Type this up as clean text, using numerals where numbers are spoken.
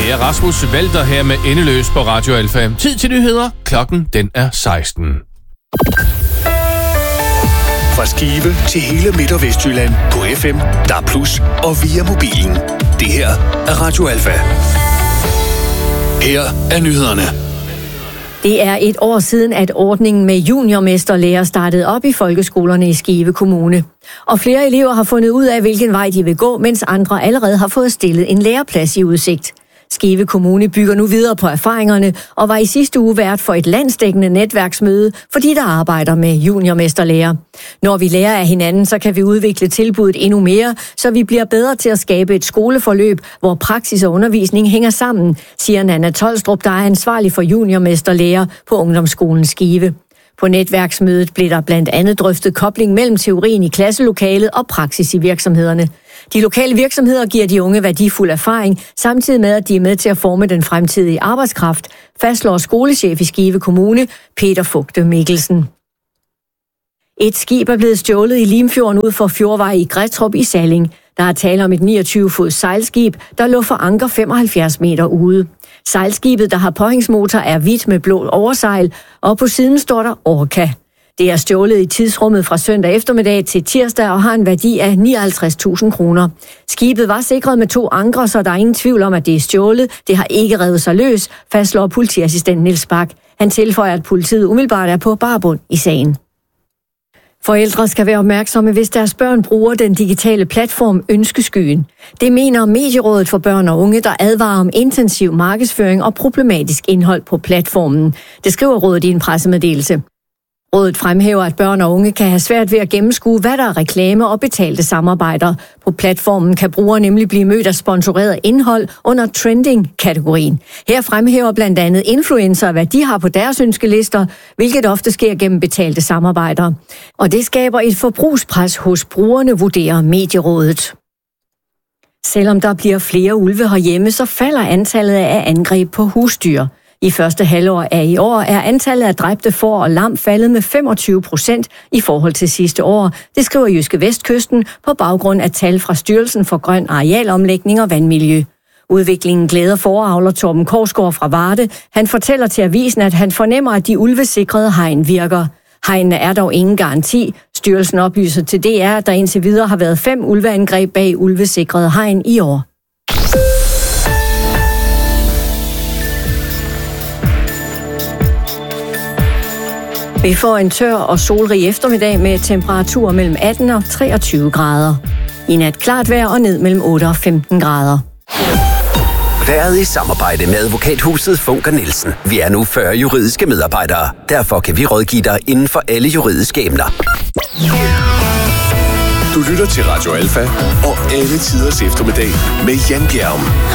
Det er Rasmus Walter her med Endeløs på Radio Alfa. Tid til nyheder. Klokken den er 16. Fra Skive til hele Midt- og Vestjylland på FM, DAB+ og via mobilen. Det her er Radio Alfa. Her er nyhederne. Det er et år siden, at ordningen med juniormesterlærer startede op i folkeskolerne i Skive Kommune. Og flere elever har fundet ud af, hvilken vej de vil gå, mens andre allerede har fået stillet en læreplads i udsigt. Skive Kommune bygger nu videre på erfaringerne og var i sidste uge vært for et landsdækkende netværksmøde, fordi der arbejder med juniormesterlærer. Når vi lærer af hinanden, så kan vi udvikle tilbuddet endnu mere, så vi bliver bedre til at skabe et skoleforløb, hvor praksis og undervisning hænger sammen, siger Nanna Tolstrup, der er ansvarlig for juniormesterlærer på Ungdomsskolen Skive. På netværksmødet blev der blandt andet drøftet kobling mellem teorien i klasselokalet og praksis i virksomhederne. De lokale virksomheder giver de unge værdifuld erfaring, samtidig med, at de er med til at forme den fremtidige arbejdskraft, fastslår skolechef i Skive Kommune, Peter Fugte Mikkelsen. Et skib er blevet stjålet i Limfjorden ud for Fjordvej i Grætrup i Salling. Der er tale om et 29-fods sejlskib, der lå for anker 75 meter ude. Sejlskibet, der har påhængsmotor, er hvidt med blå oversejl, og på siden står der Orca. Det er stjålet i tidsrummet fra søndag eftermiddag til tirsdag og har en værdi af 59.000 kroner. Skibet var sikret med 2 ankre, så der er ingen tvivl om, at det er stjålet. Det har ikke revet sig løs, fastslår politiassistent Niels Bak. Han tilføjer, at politiet umiddelbart er på barbund i sagen. Forældre skal være opmærksomme, hvis deres børn bruger den digitale platform Ønskeskyen. Det mener Medierådet for Børn og Unge, der advarer om intensiv markedsføring og problematisk indhold på platformen. Det skriver rådet i en pressemeddelelse. Rådet fremhæver, at børn og unge kan have svært ved at gennemskue, hvad der er reklame og betalte samarbejder. På platformen kan brugere nemlig blive mødt af sponsoreret indhold under trending-kategorien. Her fremhæver blandt andet influencer, hvad de har på deres ønskelister, hvilket ofte sker gennem betalte samarbejder. Og det skaber et forbrugspres hos brugerne, vurderer Medierådet. Selvom der bliver flere ulve herhjemme, så falder antallet af angreb på husdyr. I første halvår af i år er antallet af dræbte får og lam faldet med 25% i forhold til sidste år. Det skriver Jyske Vestkysten på baggrund af tal fra Styrelsen for Grøn Arealomlægning og Vandmiljø. Udviklingen glæder fåreavler Torben Korsgaard fra Varde. Han fortæller til avisen, at han fornemmer, at de ulvesikrede hegn virker. Hegnene er dog ingen garanti. Styrelsen oplyser til DR, at der indtil videre har været 5 ulveangreb bag ulvesikrede hegn i år. Vi får en tør og solrig eftermiddag med temperaturer mellem 18 og 23 grader. I nat klart vejr og ned mellem 8 og 15 grader. Været i samarbejde med advokathuset Funker Nielsen. Vi er nu 40 juridiske medarbejdere. Derfor kan vi rådgive dig inden for alle juridiske emner. Du lytter til Radio Alfa og alle tiders eftermiddag med Jan Bjerg.